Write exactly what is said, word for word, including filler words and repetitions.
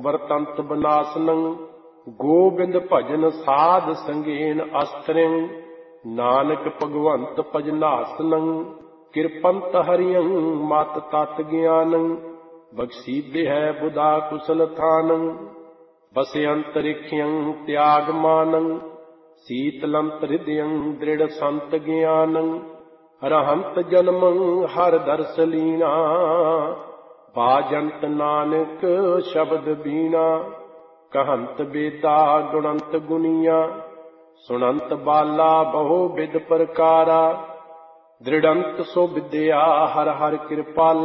ਵਰਤੰਤ ਬਨਾਸਨੰ। ਗੋਬਿੰਦ ਭਜਨ ਸਾਧ ਸੰਗੇਨ ਅਸਤਰਿੰ। ਨਾਨਕ ਭਗਵੰਤ ਭਜਨਾਸਨੰ। ਕਿਰਪੰਤ ਹਰਿਯੰ ਮਤ ਤਤ ਗਿਆਨੰ। ਬਖਸ਼ੀਦੇ ਹੈ ਬੁਧਾ ਕੁਸਲ ਥਾਨੰ। ਬਸੇ ਅੰਤਰਿਖਯੰ ਤਿਆਗ ਮਾਨੰ। ਸੀਤਲੰਤ ਹਿਰਦਯੰ ਦ੍ਰਿੜ ਸੰਤ ਗਿਆਨੰ। ਰਹੰਤ ਜਨਮੰ ਹਰ ਦਰਸ ਲੀਨਾ। ਬਾਜੰਤ ਨਾਨਕ ਸ਼ਬਦ ਬੀਣਾ। ਕਹੰਤ ਬੇਦਾ ਗੁਣੰਤ ਗੁਨੀਆ। ਸੁਣੰਤ ਬਾਲਾ ਬਹੁ ਬਿਦ ਪ੍ਰਕਾਰਾ। ਦ੍ਰਿੜੰਤ ਸੋ ਵਿਦਿਆ ਹਰ ਹਰ ਕਿਰਪਾਲਾ।